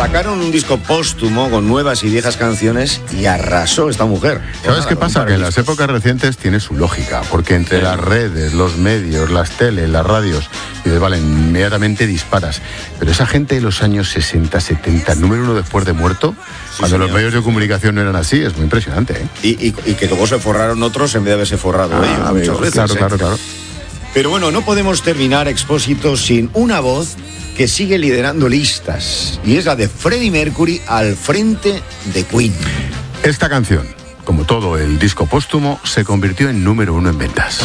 Sacaron un disco póstumo con nuevas y viejas canciones y arrasó esta mujer. ¿Sabes qué pasa? Que en las épocas recientes tiene su lógica, porque entre las redes, los medios, las teles, las radios, y vale, inmediatamente disparas. Pero esa gente de los años 60, 70, número uno después de muerto, cuando los medios de comunicación no eran así, es muy impresionante, ¿eh? Y que luego se forraron otros en vez de haberse forrado ellos muchas veces. Claro. Pero bueno, no podemos terminar, Expósito, sin una voz que sigue liderando listas, y es la de Freddie Mercury al frente de Queen. Esta canción, como todo el disco póstumo, se convirtió en número uno en ventas.